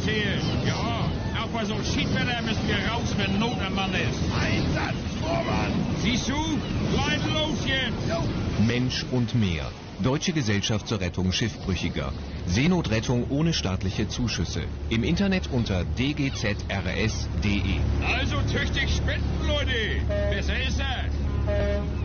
erzählen. Ja, auch bei so Schiedwetter müssen wir raus, wenn Not am Mann ist. Einsatz, Vormann! Siehst du? Bleib los jetzt! Jo. Mensch und Meer. Deutsche Gesellschaft zur Rettung Schiffbrüchiger. Seenotrettung ohne staatliche Zuschüsse. Im Internet unter dgzrs.de. Also tüchtig spenden, Leute. Besser ist er.